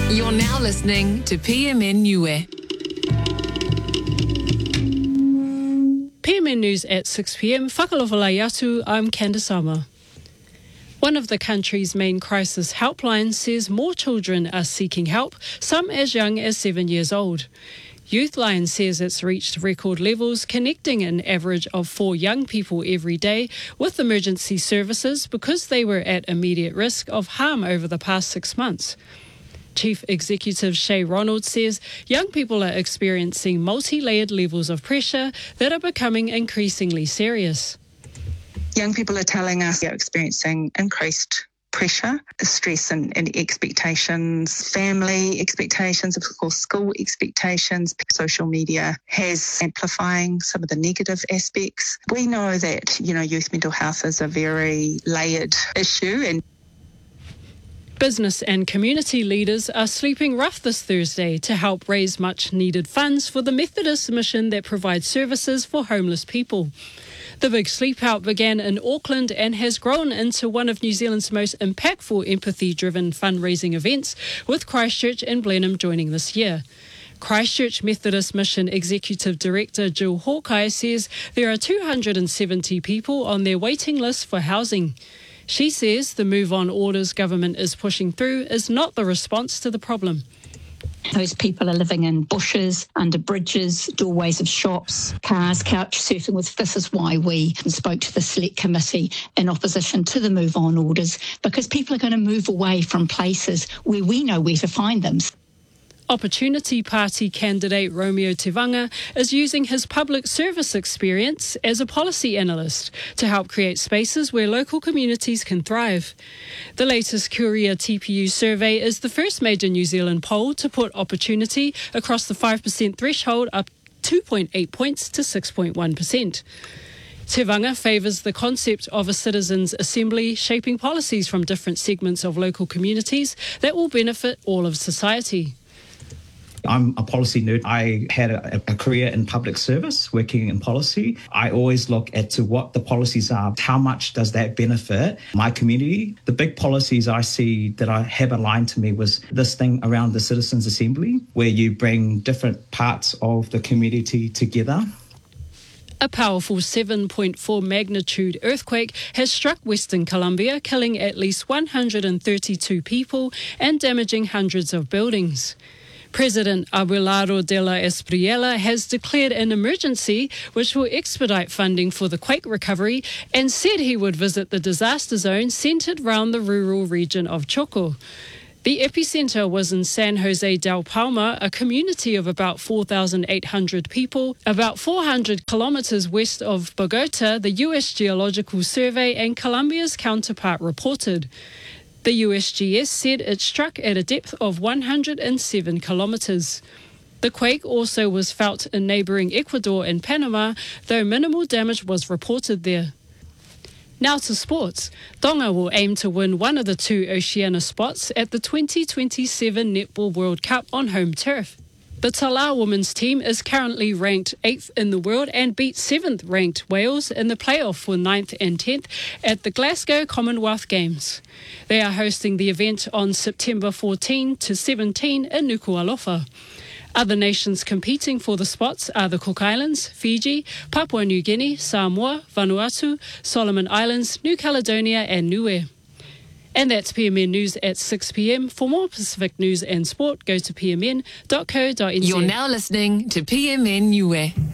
You're now listening to PMN Niue. PMN News at 6 p.m. Whakalowhalai atu, I'm Candice Ama. One of the country's main crisis helplines says more children are seeking help, some as young as 7 years old. Youthline says it's reached record levels, connecting an average of 4 young people every day with emergency services because they were at immediate risk of harm over the past 6 months. Chief Executive Shay Ronald says young people are experiencing multi-layered levels of pressure that are becoming increasingly serious. Young people are telling us they're experiencing increased pressure, stress and expectations, family expectations, of course school expectations. Social media has amplifying some of the negative aspects. We know that, youth mental health is a very layered issue, and business and community leaders are sleeping rough this Thursday to help raise much-needed funds for the Methodist mission that provides services for homeless people. The Big Sleep Out began in Auckland and has grown into one of New Zealand's most impactful empathy-driven fundraising events, with Christchurch and Blenheim joining this year. Christchurch Methodist Mission Executive Director Jill Hawkeye says there are 270 people on their waiting list for housing. She says the move on orders government is pushing through is not the response to the problem. Those people are living in bushes, under bridges, doorways of shops, cars, couch surfing with. This is why we spoke to the Select Committee in opposition to the move on orders, because people are going to move away from places where we know where to find them. Opportunity Party candidate Romeo Tevanga is using his public service experience as a policy analyst to help create spaces where local communities can thrive. The latest Curia TPU survey is the first major New Zealand poll to put opportunity across the 5% threshold up 2.8 points to 6.1%. Tevanga favours the concept of a citizens' assembly shaping policies from different segments of local communities that will benefit all of society. I'm a policy nerd. I had a career in public service, working in policy. I always look at what the policies are. How much does that benefit my community? The big policies I see that I have aligned to me was this thing around the Citizens' Assembly, where you bring different parts of the community together. A powerful 7.4 magnitude earthquake has struck Western Colombia, killing at least 132 people and damaging hundreds of buildings. President Abelardo de la Espriella has declared an emergency which will expedite funding for the quake recovery and said he would visit the disaster zone centred around the rural region of Choco. The epicentre was in San Jose del Palma, a community of about 4,800 people, about 400 kilometres west of Bogota, the US Geological Survey and Colombia's counterpart reported. The USGS said it struck at a depth of 107 kilometres. The quake also was felt in neighbouring Ecuador and Panama, though minimal damage was reported there. Now to sports. Tonga will aim to win one of the 2 Oceania spots at the 2027 Netball World Cup on home turf. The Tala women's team is currently ranked 8th in the world and beat 7th ranked Wales in the playoff for 9th and 10th at the Glasgow Commonwealth Games. They are hosting the event on September 14 to 17 in Nuku'alofa. Other nations competing for the spots are the Cook Islands, Fiji, Papua New Guinea, Samoa, Vanuatu, Solomon Islands, New Caledonia and Niue. And that's PMN News at 6 p.m. For more Pacific news and sport, go to pmn.co.nz. You're now listening to PMN Niue.